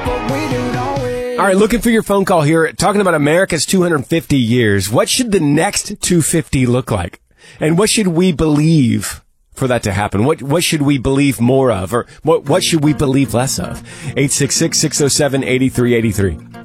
All right, looking for your phone call here, talking about America's 250 years. What should the next 250 look like? And what should we believe for that to happen? What should we believe more of? Or what should we believe less of? 866-607-8383.